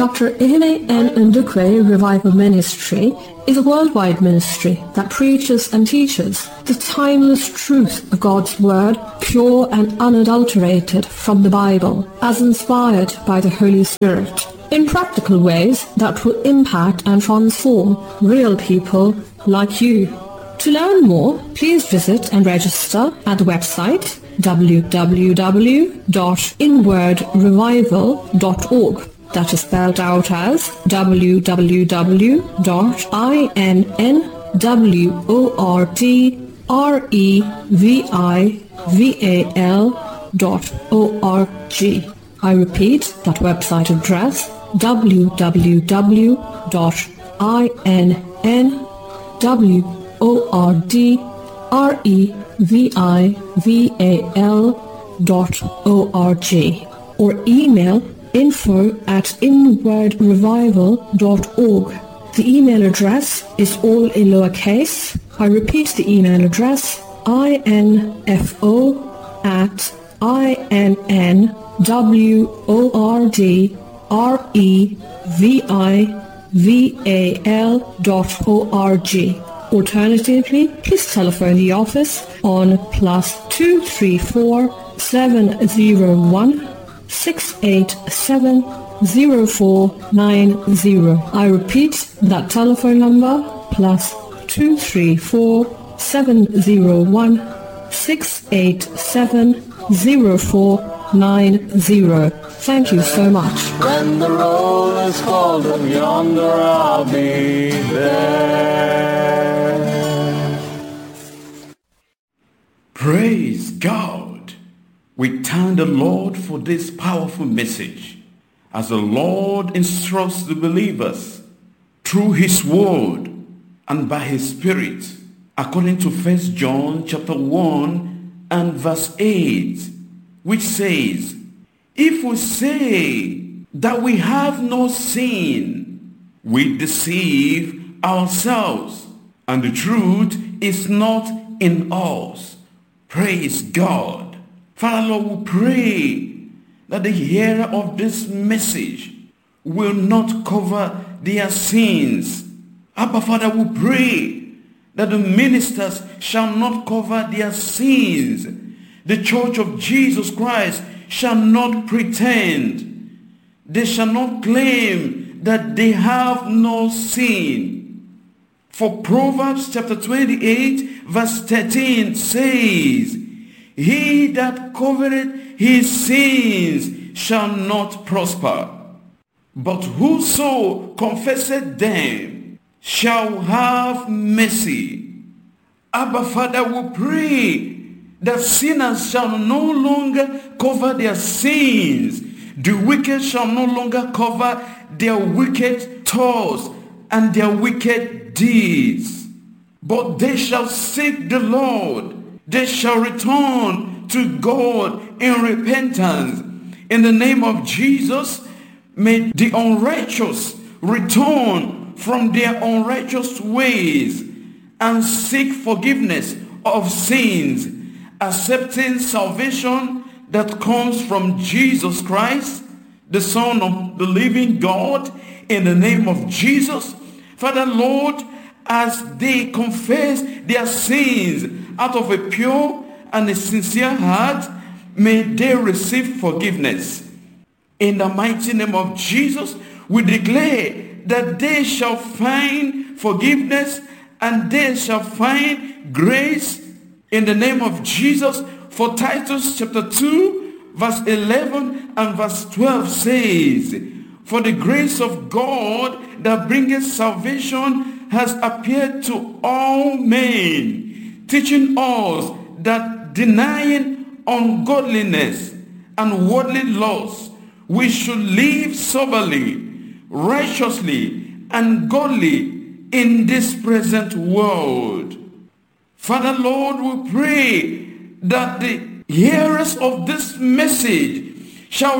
Dr. Ihene N. Ndukwe Revival Ministry is a worldwide ministry that preaches and teaches the timeless truth of God's Word, pure and unadulterated from the Bible, as inspired by the Holy Spirit, in practical ways that will impact and transform real people like you. To learn more, please visit and register at the website www.inwardrevival.org. That is spelled out as www.inwardrevival.org. I repeat that website address, www.inwardrevival.org, or email info@inwardrevival.org. The email address is all in lowercase. I repeat the email address, info@inwardrevival.org. Alternatively, please telephone the office on +234 701 687 0490. I repeat that telephone number, +234 701 687 0490. Thank you so much. When the roll is called from yonder, I'll be there. Praise God. We thank the Lord for this powerful message, as the Lord instructs the believers through His Word and by His Spirit, according to 1 John chapter 1 and verse 8, which says, if we say that we have no sin, we deceive ourselves, and the truth is not in us. Praise God. Father, Lord, we pray that the hearer of this message will not cover their sins. Abba, Father, we pray that the ministers shall not cover their sins. The Church of Jesus Christ shall not pretend. They shall not claim that they have no sin. For Proverbs chapter 28 verse 13 says, he that covereth his sins shall not prosper, but whoso confesseth them shall have mercy. Abba, Father, we pray that sinners shall no longer cover their sins. The wicked shall no longer cover their wicked thoughts and their wicked deeds, but they shall seek the Lord. They shall return to God in repentance. In the name of Jesus, may the unrighteous return from their unrighteous ways and seek forgiveness of sins, accepting salvation that comes from Jesus Christ, the Son of the living God, in the name of Jesus. Father, Lord, as they confess their sins out of a pure and a sincere heart, may they receive forgiveness. In the mighty name of Jesus, we declare that they shall find forgiveness and they shall find grace in the name of Jesus. For Titus chapter 2 verse 11 and verse 12 says, for the grace of God that bringeth salvation has appeared to all men, teaching us that denying ungodliness and worldly lusts, we should live soberly, righteously, and godly in this present world. Father, Lord, we pray that the hearers of this message shall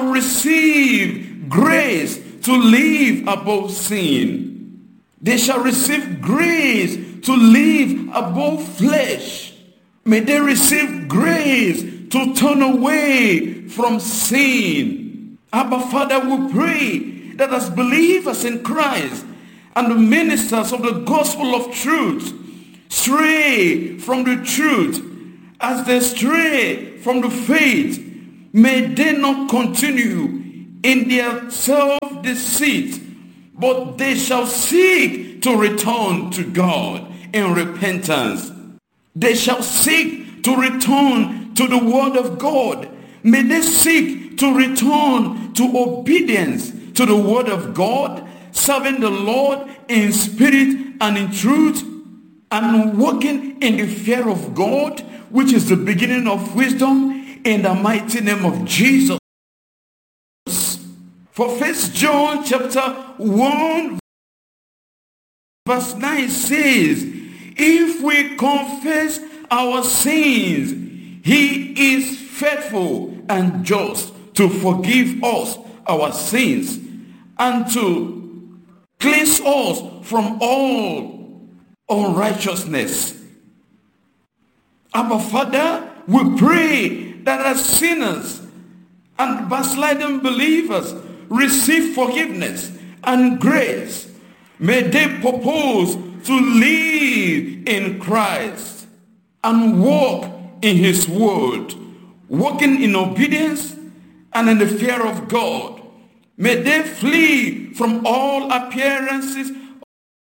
receive grace to live above sin. They shall receive grace to live above flesh. May they receive grace to turn away from sin. Abba, Father, we pray that as believers in Christ and the ministers of the gospel of truth stray from the truth, as they stray from the faith, may they not continue in their self-deceit, but they shall seek to return to God in repentance. They shall seek to return to the word of God. May they seek to return to obedience to the word of God, serving the Lord in spirit and in truth, and walking in the fear of God, which is the beginning of wisdom, in the mighty name of Jesus. For 1 John chapter 1 verse 9 says, if we confess our sins, he is faithful and just to forgive us our sins and to cleanse us from all unrighteousness. Abba Father, we pray that as sinners and backsliding believers receive forgiveness and grace, may they propose to live in Christ and walk in his word, walking in obedience and in the fear of God. May they flee from all appearances